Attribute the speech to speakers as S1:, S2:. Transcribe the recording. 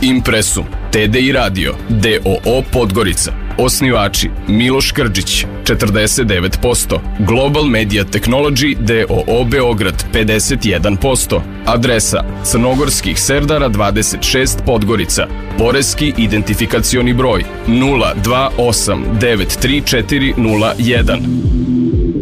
S1: Impresum, TDI Radio, DOO Podgorica. Osnivači Miloš Krđić, 49%, Global Media Technology DOO Beograd, 51%, adresa Crnogorskih Serdara 26 Podgorica, poreski identifikacioni broj 028934001.